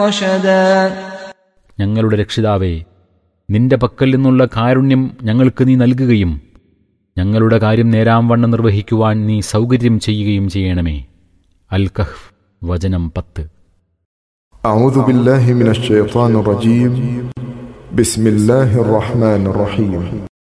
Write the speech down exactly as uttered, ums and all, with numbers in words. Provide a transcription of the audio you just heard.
رشدا ഞങ്ങളുടെ രക്ഷിതാവേ, നിന്റെ പക്കൽ നിന്നുള്ള കാരുണ്യം ഞങ്ങൾക്ക് നീ നൽകുകയും ഞങ്ങളുടെ കാര്യം നേരാംവണ്ണം നിർവഹിക്കുവാൻ നീ സൗകര്യം ചെയ്യുകയും ചെയ്യണമേ. അൽ കഹ്ഫ് വചനം പത്ത്. أعوذ بالله من الشيطان الرجيم بسم الله الرحمن الرحيم